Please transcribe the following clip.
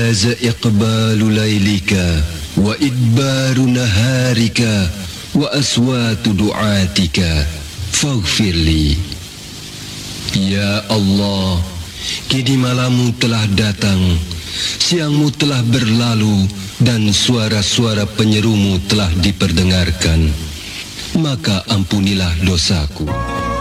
haza iqbalu laylika wa idbaru naharika wa aswatu du'atika faghfirli. Ya Allah, kini malammu telah datang, siangmu telah berlalu, dan suara-suara penyerumu telah diperdengarkan. Maka ampunilah dosaku.